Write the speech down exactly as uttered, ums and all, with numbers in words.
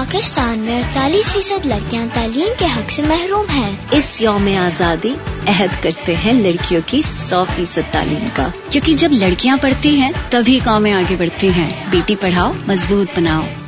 पाकिस्तान में अड़तालीस फीसद लड़कियां तालीम के हक से महरूम हैं। इस यौम आज़ादी अहद करते हैं लड़कियों की सौ फीसद तालीम का, क्योंकि जब लड़कियां पढ़ती हैं तभी कौमें आगे बढ़ती हैं। बेटी पढ़ाओ मजबूत बनाओ।